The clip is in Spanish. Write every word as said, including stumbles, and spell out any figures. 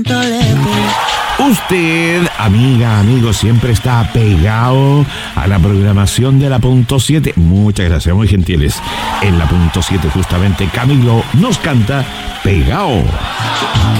Usted, amiga, amigo, siempre está pegado a la programación de la punto siete. Muchas gracias, muy gentiles. En la punto siete justamente Camilo nos canta Pegao.